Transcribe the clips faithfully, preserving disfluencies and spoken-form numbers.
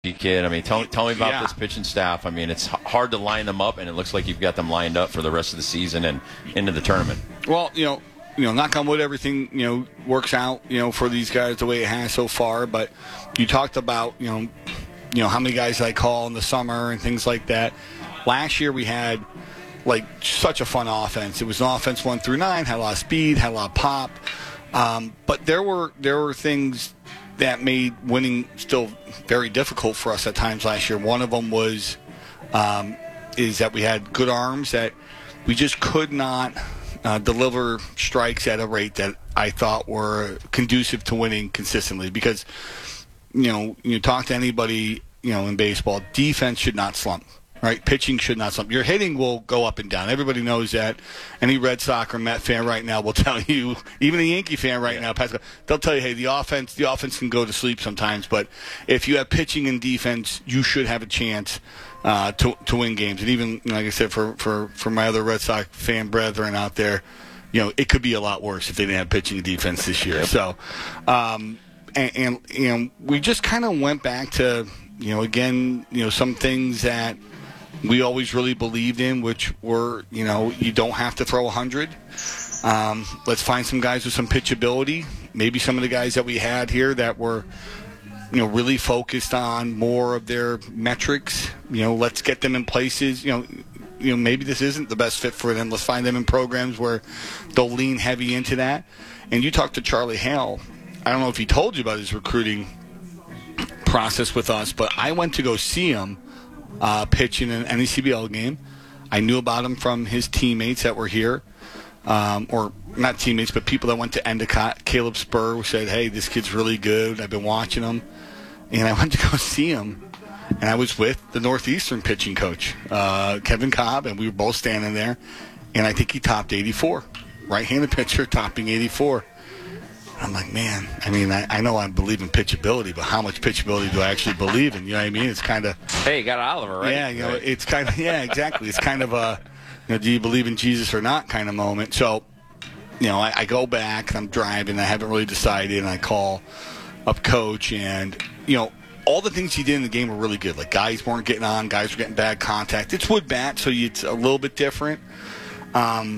kid. I mean, tell, tell me about Yeah. this pitching staff. I mean, it's h- hard to line them up, and it looks like you've got them lined up for the rest of the season and into the tournament. Well, you know, you know, knock on wood, everything, you know, works out, you know, for these guys the way it has so far. But you talked about, you know, you know how many guys I call in the summer and things like that. Last year we had like such a fun offense. It was an offense one through nine, had a lot of speed, had a lot of pop. Um, but there were there were things that made winning still very difficult for us at times last year. One of them was um, is that we had good arms that we just could not uh, deliver strikes at a rate that I thought were conducive to winning consistently. Because you know, you talk to anybody, you know, in baseball, defense should not slump. Right, pitching should not slump. Your hitting will go up and down. Everybody knows that. Any Red Sox or Met fan right now will tell you. Even a Yankee fan right yeah. now, Pascal, they'll tell you, hey, the offense, the offense can go to sleep sometimes. But if you have pitching and defense, you should have a chance uh, to to win games. And even like I said, for, for, for my other Red Sox fan brethren out there, you know, it could be a lot worse if they didn't have pitching and defense this year. Yep. So, um, and, and you know, we just kind of went back to, you know, again, you know, some things that we always really believed in, which were, you know, you don't have to throw one hundred. Um, let's find some guys with some pitchability. Maybe some of the guys that we had here that were, you know, really focused on more of their metrics. You know, let's get them in places. You know, you know, maybe this isn't the best fit for them. Let's find them in programs where they'll lean heavy into that. And you talked to Charlie Hale. I don't know if he told you about his recruiting process with us, but I went to go see him Uh, pitch in an N E C B L game. I knew about him from his teammates that were here, um, or not teammates, but people that went to Endicott. Caleb Spur said, hey, this kid's really good. I've been watching him. And I went to go see him, and I was with the Northeastern pitching coach, uh, Kevin Cobb, and we were both standing there, and I think he topped eighty-four. Right-handed pitcher topping eighty-four. I'm like, man, I mean, I, I know I believe in pitchability, but how much pitchability do I actually believe in? You know what I mean? It's kind of... Hey, you got Oliver, right? Yeah, you know, it's kind of... Yeah, exactly. It's kind of a, you know, do you believe in Jesus or not kind of moment. So, you know, I, I go back, and I'm driving, I haven't really decided, and I call up Coach, and, you know, all the things he did in the game were really good. Like, guys weren't getting on, guys were getting bad contact. It's wood bat, so it's a little bit different. Um...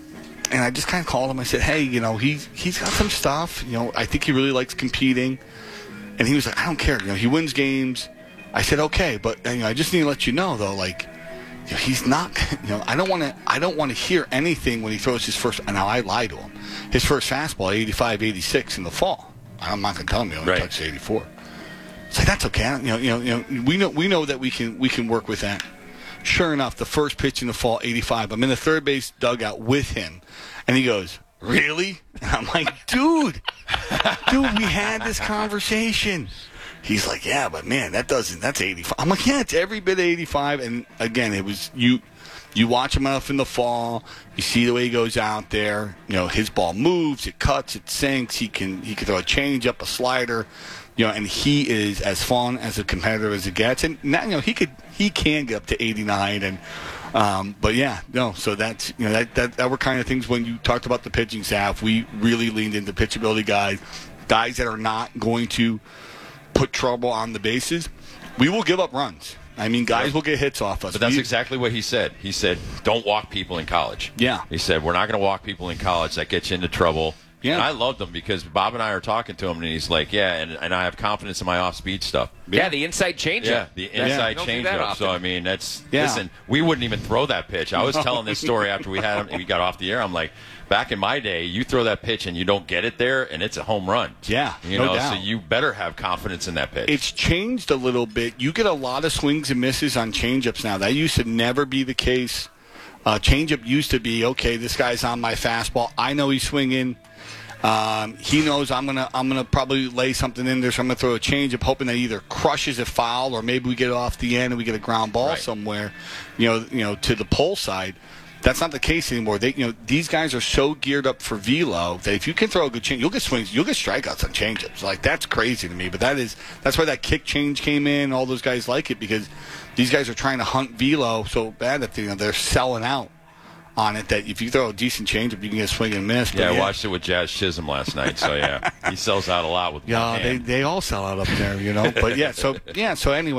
And I just kind of called him. I said, hey, you know, he's, he's got some stuff. You know, I think he really likes competing. And he was like, I don't care. You know, he wins games. I said, okay, but you know, I just need to let you know, though, like, you know, he's not, you know, I don't want to I don't want to hear anything when he throws his first, and now I lie to him, his first fastball, eighty-five, eighty-six in the fall. I'm not going to tell him he only right. touched eighty-four. It's like, that's okay. You know, you know, you know, we know we know that we can we can work with that. Sure enough, the first pitch in the fall, eighty-five. I'm in the third base dugout with him. And he goes, really? And I'm like, dude, dude, we had this conversation. He's like, yeah, but man, that doesn't, that's eighty-five. I'm like, yeah, it's every bit eighty-five. And again, it was, you you watch him enough in the fall, you see the way he goes out there. You know, his ball moves, it cuts, it sinks. He can, he can throw a change-up, a slider. You know, and he is as fun as a competitor as it gets. And now, you know, he could, he can get up to eighty-nine. And, um, but yeah, no. So that's, you know, that, that that were kind of things when you talked about the pitching staff. We really leaned into pitchability guys, guys that are not going to put trouble on the bases. We will give up runs. I mean, guys will get hits off us. But that's we, exactly what he said. He said, don't walk people in college. Yeah. He said, we're not going to walk people in college. That gets you into trouble. Yeah. And I loved him because Bob and I are talking to him, and he's like, yeah, and, and I have confidence in my off-speed stuff. Yeah, yeah the inside changeup. Yeah, the inside yeah. changeup. So, I mean, that's, yeah. listen, we wouldn't even throw that pitch. I was telling this story after we had him, we got off the air. I'm like, back in my day, you throw that pitch and you don't get it there, and it's a home run. Yeah, you no know, doubt. so you better have confidence in that pitch. It's changed a little bit. You get a lot of swings and misses on changeups now. That used to never be the case. Uh, changeup used to be, okay, this guy's on my fastball. I know he's swinging. Um, he knows I'm gonna I'm gonna probably lay something in there, so I'm gonna throw a changeup, hoping that either crushes a foul or maybe we get it off the end and we get a ground ball right. somewhere, you know, you know, to the pole side. That's not the case anymore. They, you know, these guys are so geared up for velo that if you can throw a good change, you'll get swings, you'll get strikeouts on changeups. Like, that's crazy to me. But that is that's why that kick change came in. All those guys like it because these guys are trying to hunt velo so bad that you know they're selling out on it that if you throw a decent changeup, you can get a swing and miss. But Yeah, I watched it with Jazz Chisholm last night. So yeah, he sells out a lot with one Yeah, they hand. they all sell out up there, you know. But yeah, so yeah, so anyway.